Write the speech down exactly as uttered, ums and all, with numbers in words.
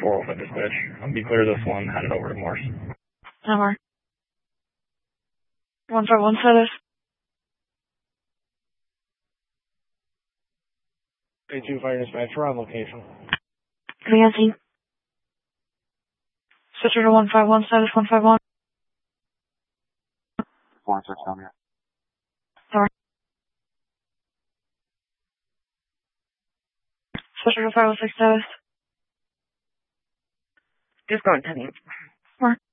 four oh five dispatch. I'll be clear this one, headed over to Morse. Number. one five one status. A two fire dispatch, we're on location. Coming on scene. Switcher to one five one status, one five one. Four six, come here. Number. Switcher to five oh six status. Just going to me. More.